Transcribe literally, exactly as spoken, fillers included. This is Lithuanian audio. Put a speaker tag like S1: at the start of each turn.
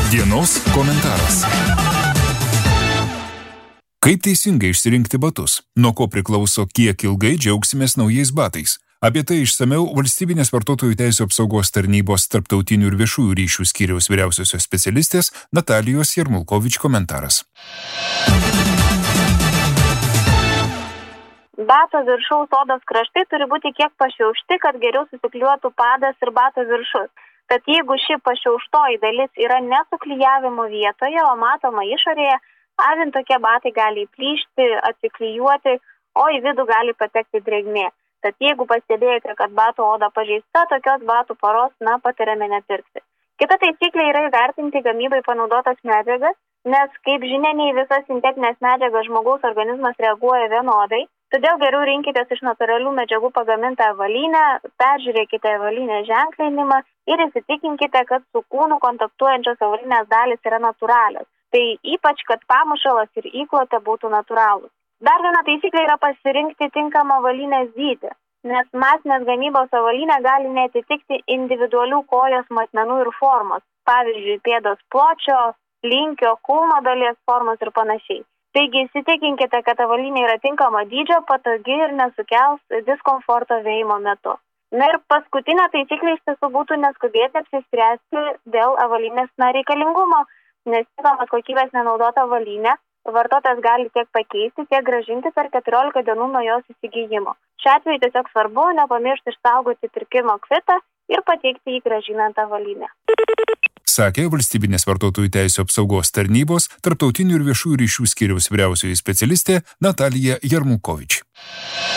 S1: Dienos komentaras. Kaip teisingai išsirinkti batus? Nuo ko priklauso, kiek ilgai džiaugsimės naujais batais? Apie tai išsamiau Valstybinės vartotojų teisių apsaugos tarnybos tarptautinių ir viešųjų ryšių skyriaus vyriausiosios specialistės Natalijos Jarmulkovič komentaras.
S2: Bato viršaus odos kraštai turi būti kiek pašiaušti, kad geriau susiklijuotų padas ir bato viršus. Tad jeigu ši pašiauštoji dalis yra nesuklijavimo vietoje, o matoma išorėje, avint tokie batai gali įplyšti, atsiklijuoti, o į vidų gali patekti drėgmė. Tad jeigu pastebėjote, kad bato oda pažeista, tokios batų poros, na, patariame nepirkti. Kita taisyklė yra įvertinti gamybai panaudotas medžiagas, nes, kaip žinia, nei visas sintetinės medžiagas žmogaus organizmas reaguoja vienodai. Todėl geriau rinkitės iš natūralių medžiagų pagamintą avalynę, peržiūrėkite avalynės ženklinimą ir įsitikinkite, kad su kūnu kontaktuojančios avalynės dalys yra natūralios. Tai ypač, kad pamušalas ir įklotė būtų natūralūs. Dar viena taisyklė yra pasirinkti tinkamą avalynės dydį, nes masinės gamybos avalynė gali neatitikti individualių kojos matmenų ir formos, pavyzdžiui, pėdos pločio, linkio, kulno dalies formos ir panašiai. Taigi įsitikinkite, kad avalynė yra tinkamo dydžio, patogi ir nesukels diskomforto vėjimo metu. Na ir paskutinė taisyklė iš tiesų būtų neskubėti apsispręsti dėl avalynės na reikalingumo, nes tinkamos kokybės nenaudota avalynė vartotojas gali tiek pakeisti, tiek grąžinti per keturiolika dienų nuo jos įsigijimo. Šiuo atveju tiesiog svarbu nepamiršti išsaugoti pirkimo kvitą ir pateikti jį grąžinant avalynę.
S1: Sakė Valstybinės vartotojų teisių apsaugos tarnybos tarptautinių ir viešųjų ryšių skyriaus vyriausioji specialistė Natalija Jarmulkovič.